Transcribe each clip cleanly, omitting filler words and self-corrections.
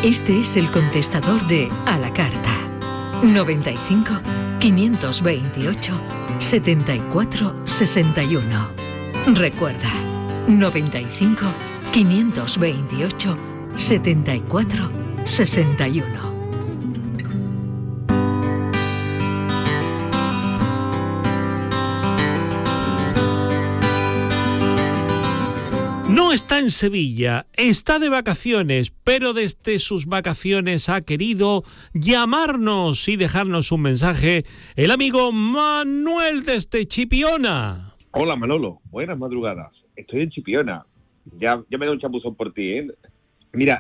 Este es el contestador de A la Carta. 95 528 74 61. Recuerda, 95 528 74 61. No está en Sevilla, está de vacaciones, pero desde sus vacaciones ha querido llamarnos y dejarnos un mensaje el amigo Manuel desde Chipiona. Hola Manolo, buenas madrugadas. Estoy en Chipiona. Ya me da un chapuzón por ti, ¿eh? Mira,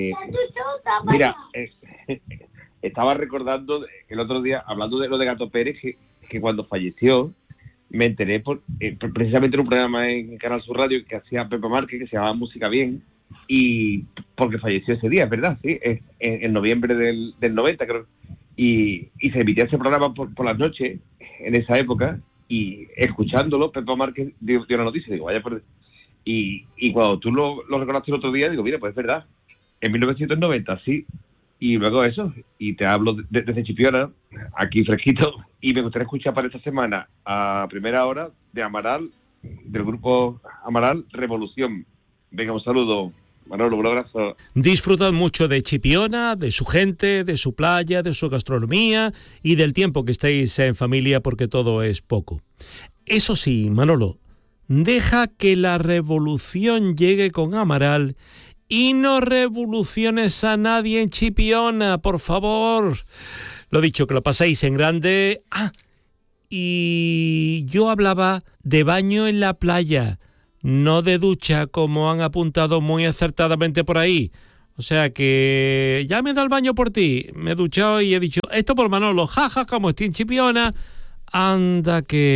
estaba recordando el otro día, hablando de lo de Gato Pérez, que cuando falleció, me enteré precisamente en un programa en Canal Sur Radio que hacía Pepe Márquez, que se llamaba Música Bien, y porque falleció ese día, ¿verdad? Sí, en noviembre del 90, creo. Y se emitía ese programa por las noches, en esa época, y escuchándolo, Pepe Márquez dio una noticia, digo, vaya por... Y cuando tú lo recordaste el otro día, digo, mira, pues es verdad, en 1990, sí. Y luego eso, y te hablo desde Chipiona, aquí fresquito, y me gustaría escuchar para esta semana, a primera hora, de Amaral, del grupo Amaral, Revolución. Venga, un saludo, Manolo, un abrazo. Disfrutad mucho de Chipiona, de su gente, de su playa, de su gastronomía y del tiempo que estéis en familia, porque todo es poco. Eso sí, Manolo, deja que la revolución llegue con Amaral y no revoluciones a nadie en Chipiona, por favor. Lo dicho, que lo paséis en grande. Y yo hablaba de baño en la playa, no de ducha, como han apuntado muy acertadamente por ahí. O sea que ya me da el baño por ti. Me he duchado y he dicho, esto por Manolo, jaja, como estoy en Chipiona, anda que...